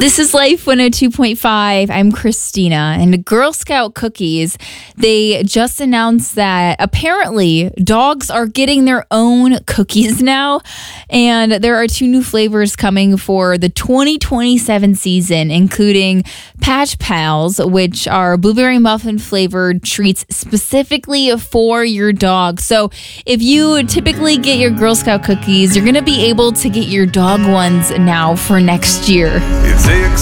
This is Life 102.5. I'm Christina. And Girl Scout cookies, they just announced that apparently dogs are getting their own cookies now. And there are 2 new flavors coming for the 2027 season, including Patch Pals, which are blueberry muffin flavored treats specifically for your dog. So if you typically get your Girl Scout cookies, you're going to be able to get your dog ones now for next year. It's